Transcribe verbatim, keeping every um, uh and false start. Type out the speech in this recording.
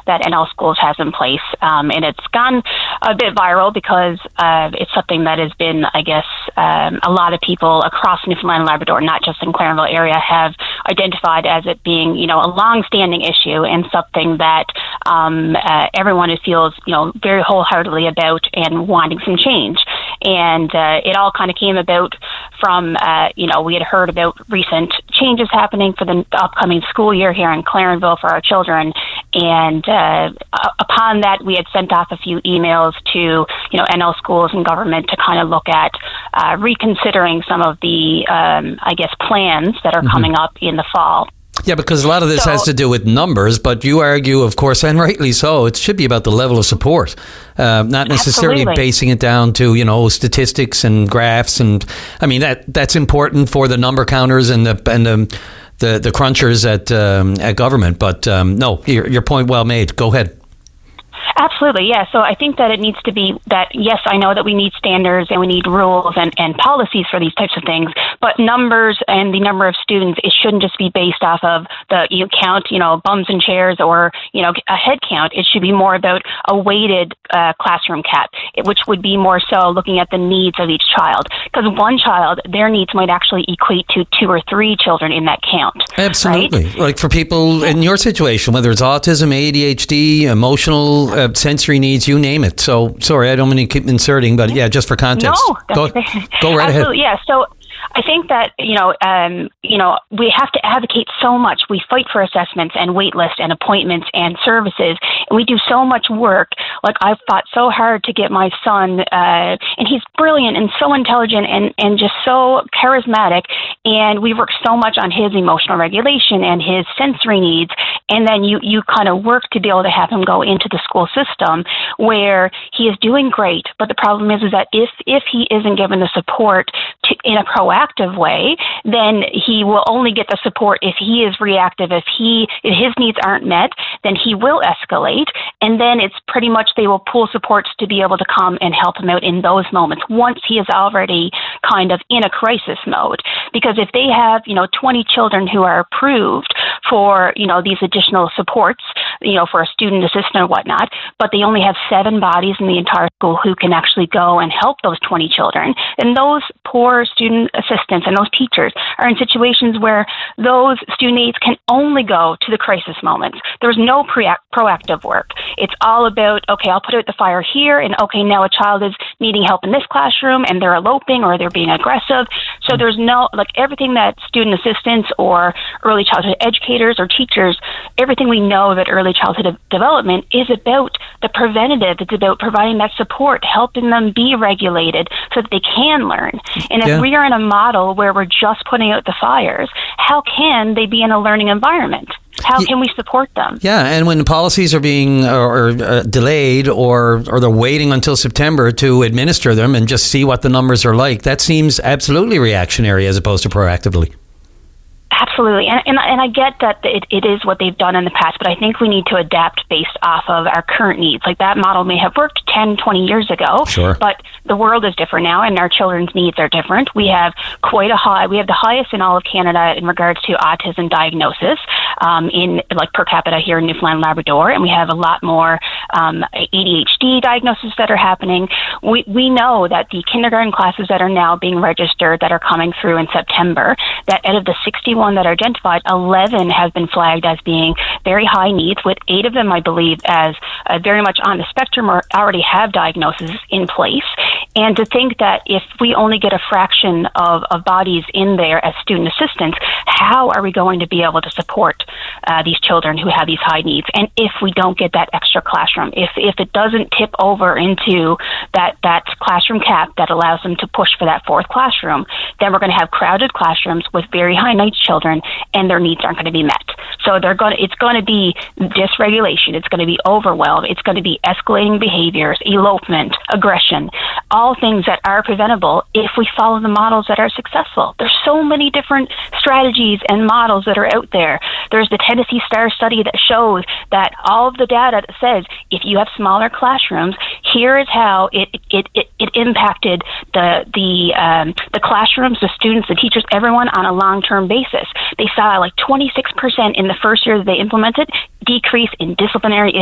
that N L Schools has in place. Um, and it's gone a bit viral because uh, it's something that has been, I guess, um, a lot of people across Newfoundland and Labrador, not just in Clarenville area, have identified as it being, you know, a long-standing issue and something that um, uh, everyone feels, you know, very wholeheartedly about and wanting some change. And uh, it all kind of came about from, uh, you know, we had heard about recent changes happening for the upcoming school year here in Clarenville for our children. And uh, upon that, we had sent off a few emails to, you know, N L Schools and government to kind of look at uh, reconsidering some of the, um, I guess, plans that are mm-hmm. coming up in the fall. Yeah, because a lot of this so, has to do with numbers, but you argue, of course, and rightly so, it should be about the level of support, uh, not necessarily absolutely. basing it down to, you know, statistics and graphs. And I mean, that that's important for the number counters and the and the the, the crunchers at um, at government. But um, no, your, your point well made. Go ahead. Absolutely, yeah. So I think that it needs to be that, yes, I know that we need standards and we need rules and, and policies for these types of things, but numbers and the number of students, it shouldn't just be based off of the you count, you know, bums and chairs or, you know, a head count. It should be more about a weighted uh, classroom cap, which would be more so looking at the needs of each child. Because one child, their needs might actually equate to two or three children in that count. Absolutely. Right? Like for people in your situation, whether it's autism, A D H D, emotional uh, sensory needs, you name it. So, sorry, I don't mean to keep inserting, but yeah, just for context. No, go, go right absolutely, ahead. Yeah, so I think that, you know, um, you know, we have to advocate so much. We fight for assessments and wait lists and appointments and services, and we do so much work. Like, I've fought so hard to get my son, uh, and he's brilliant and so intelligent and, and just so charismatic, and we work so much on his emotional regulation and his sensory needs, and then you, you kind of work to be able to have him go into the school system where he is doing great, but the problem is, is that if, if he isn't given the support to, in a proactive way, then he will only get the support if he is reactive. If he if his needs aren't met, then he will escalate, and then it's pretty much they will pull supports to be able to come and help him out in those moments once he is already kind of in a crisis mode. Because if they have, you know, twenty children who are approved for, you know, these additional supports, you know, for a student assistant or whatnot, but they only have seven bodies in the entire school who can actually go and help those twenty children, and those poor student assistants and those teachers are in situations where those student aides can only go to the crisis moments. There's no pre- proactive work. It's all about, okay, I'll put out the fire here, and okay, now a child is needing help in this classroom and they're eloping or they're being aggressive. So there's no, like everything that student assistants or early childhood educators or teachers, everything we know that early childhood development is about the preventative. It's about providing that support, helping them be regulated so that they can learn. And if yeah. we are in a model where we're just putting out the fires, how can they be in a learning environment? How can we support them? Yeah, and when the policies are being or, or uh, delayed or or they're waiting until September to administer them and just see what the numbers are like, that seems absolutely reactionary as opposed to proactively. Absolutely. And, and and I get that it, it is what they've done in the past, but I think we need to adapt based off of our current needs. Like that model may have worked ten, twenty years ago, sure. but the world is different now and our children's needs are different. We have quite a high, we have the highest in all of Canada in regards to autism diagnosis um, in like per capita here in Newfoundland and Labrador, and we have a lot more um, A D H D diagnoses that are happening. We, we know that the kindergarten classes that are now being registered that are coming through in September, that out of the sixty-one that are identified, eleven have been flagged as being very high needs, with eight of them, I believe, as uh, very much on the spectrum or already have diagnoses in place. And to think that if we only get a fraction of, of bodies in there as student assistants, how are we going to be able to support uh, these children who have these high needs? And if we don't get that extra classroom, if if it doesn't tip over into that, that classroom cap that allows them to push for that fourth classroom, then we're going to have crowded classrooms with very high needs children, and their needs aren't going to be met. So they're going to, it's going to be dysregulation. It's going to be overwhelm. It's going to be escalating behaviors, elopement, aggression, all things that are preventable if we follow the models that are successful. There's so many different strategies and models that are out there. There's the Tennessee STAR study that shows that all of the data that says if you have smaller classrooms, here is how it it, it, it impacted the the um, the classrooms, the students, the teachers, everyone on a long-term basis. They saw like twenty-six percent in the first year that they implemented decrease in disciplinary